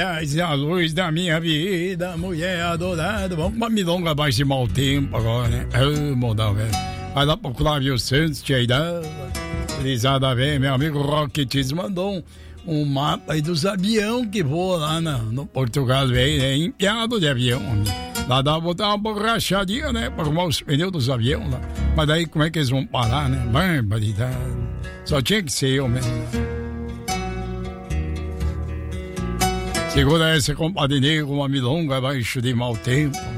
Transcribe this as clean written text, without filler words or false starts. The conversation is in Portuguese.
aliás, a luz da minha vida, mulher adorada. Vamos pra milonga abaixo de mau tempo agora, né? Modão, velho. Vai lá pro Flávio Santos, Tcheidão. Felizada, velho. Meu amigo Rockets mandou um mapa aí dos aviões que voam lá no Portugal, velho. É empiado de avião. Lá dá pra botar uma borrachadinha, né? Pra arrumar os pneus dos aviões lá. Mas daí como é que eles vão parar, né? Barbaridade. Só tinha que ser eu mesmo. Segura essa, compadre negro, uma milonga abaixo de mau tempo.